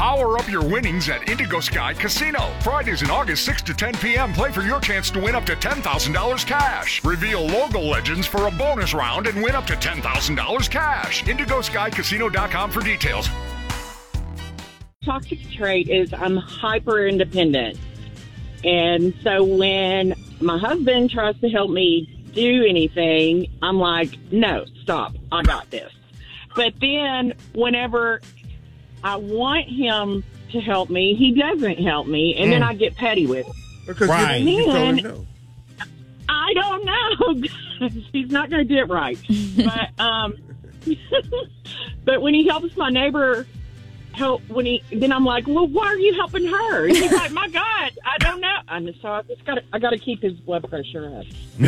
Power up your winnings at Indigo Sky Casino. Fridays in August 6 to 10 p.m. Play for your chance to win up to $10,000 cash. Reveal logo legends for a bonus round and win up to $10,000 cash. IndigoSkyCasino.com for details. Toxic trait is I'm hyper independent. And so when my husband tries to help me do anything, I'm like, no, stop. I got this. But then whenever I want him to help me, he doesn't help me. And then I get petty with him. Because Right. you told him no. I don't know. He's not going to do it right. But but when he helps my neighbor then I'm like, well, why are you helping her? And he's like, my God, I don't know. And so I got to keep his blood pressure up.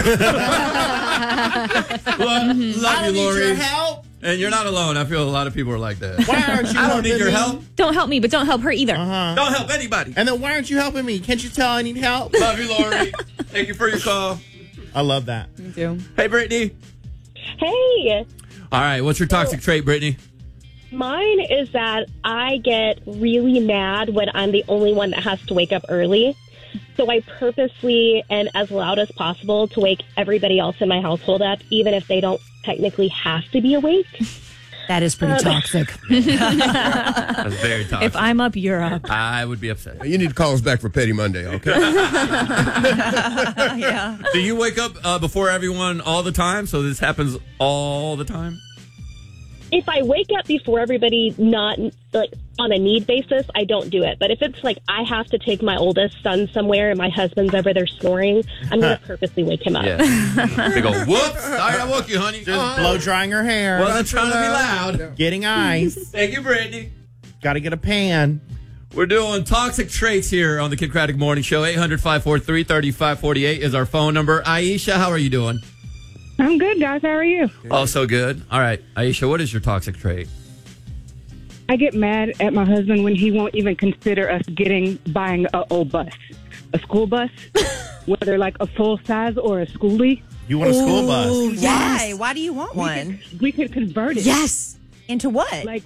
Love you, Lori. Your help. And you're not alone. I feel a lot of people are like that. Why aren't you I don't need your help. Don't help me, but don't help her either. Don't help anybody. And then why aren't you helping me? Can't you tell I need help? Love you, Lori. Thank you for your call. I love that. Me too. Hey, Brittany. Hey, All right, what's your toxic trait, Brittany? mine is that I get really mad when I'm the only one that has to wake up early. So I purposely and as loud as possible to wake everybody else in my household up, even if they don't technically have to be awake. That is pretty toxic. That's very toxic. If I'm up, you're up. I would be upset. You need to call us back for Petty Monday, okay? Yeah. Do you wake up before everyone all the time? So this happens all the time? If I wake up before everybody, not like on a need basis, I don't do it. But if it's like I have to take my oldest son somewhere and my husband's over there snoring, I'm going to purposely wake him up. Yeah. They go, whoops. Sorry I woke you, honey. Just blow drying her hair. Wasn't trying to be loud. Getting ice. Thank you, Brittany. Got to get a pan. We're doing toxic traits here on the Kid Craddock Morning Show. 800-543-3548 is our phone number. Aisha, how are you doing? I'm good, guys. How are you? Oh, so good. All right. Aisha, what is your toxic trait? I get mad at my husband when he won't even consider us buying a old bus, a school bus, whether like a full size or a schoolie. You want a school bus? Why? Why do you want one? We could convert it. Yes. Into what? Like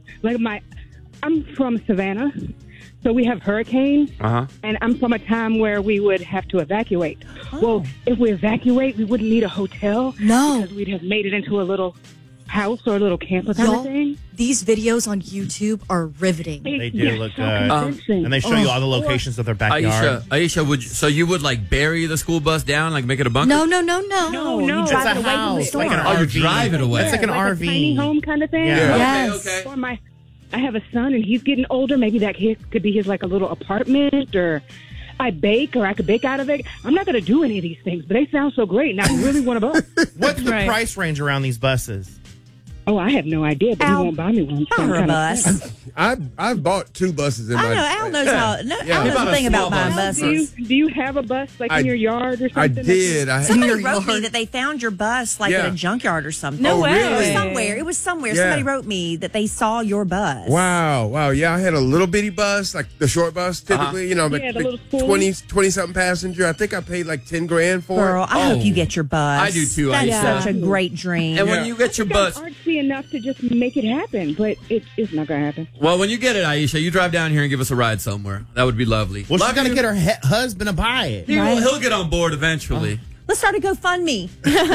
I'm from Savannah, so we have hurricanes, and I'm from a time where we would have to evacuate. Oh. Well, if we evacuate, we wouldn't need a hotel. No. Because we'd have made it into a little house or a little camper kind of thing. These videos on YouTube are riveting. They do look so good. convincing. And they show you all the locations of their backyard. Aisha, you would like bury the school bus down, like make it a bunker? No. No. You It's drive a it away from the house. storm. Like an Oh, you RV. drive it away. It's like an like RV. a tiny home kind of thing. Yeah. Yes. Okay. Or I have a son and he's getting older. Maybe that could be his like a little apartment, or I bake, or I could bake out of it. I'm not going to do any of these things, but they sound so great, and I really want a bus. What's the price range around these buses? Oh, I have no idea, but he won't buy me one. So I'm For a kinda bus. sad. I've bought 2 buses in my... I know. Al knows how. No, Yeah. Al knows About a a thing about small buying bus. buses. Do you have a bus like in your yard or something? I did. Somebody wrote me that they found your bus like Yeah. at a junkyard or something. No way. It was somewhere. Yeah. Somebody wrote me that they saw your bus. Wow. Yeah, I had a little bitty bus, like the short bus, typically, like Yeah, the little school. 20-something passenger. I think I paid like 10 grand for Girl, it. I hope you get your bus. I do too, That's Aisha. such a great dream. And when you get your bus, I'm artsy enough to just make it happen, but it's not going to happen. well, when you get it, Aisha, you drive down here and give us a ride somewhere. That would be lovely. Well, Love she's going to you. get her husband to buy it. He'll get on board eventually. Let's start a GoFundMe.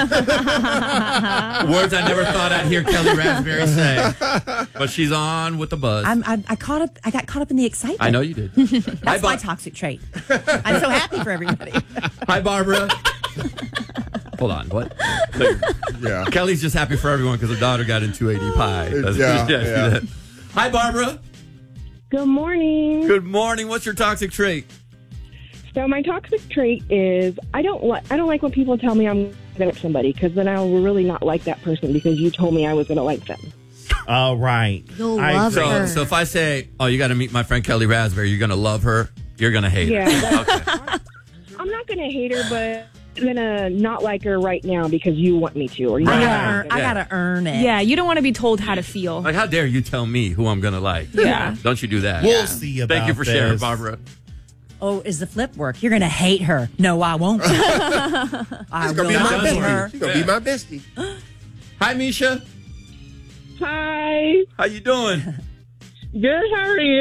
Words I never thought I'd hear Kelly Raspberry say. But she's on with the buzz. I got caught up in the excitement. I know you did. That's my toxic trait. I'm so happy for everybody. Hi, Barbara. Hold on, what? Yeah. Kelly's just happy for everyone because her daughter got into 280 pie. Yeah. Hi, Barbara. Good morning. Good morning. What's your toxic trait? So my toxic trait is I don't like when people tell me I'm going to like somebody, because then I'll really not like that person because you told me I was going to like them. Oh, right. You'll love her. So if I say, oh, you got to meet my friend Kelly Raspberry, you're going to love her, you're going to hate her. Yeah. I'm not going to hate her, but I'm going to not like her right now because you want me to. Or you I gotta earn it. Yeah, you don't want to be told how to feel. Like, how dare you tell me who I'm going to like? Yeah. Don't you do that. We'll see about Thank you for sharing, this. Barbara. Oh, is the flip work? You're gonna hate her. No, I won't. I She's will going to be my not hate her. bestie. She's going to be my bestie. Hi, Misha. Hi. How you doing? Good. How are you?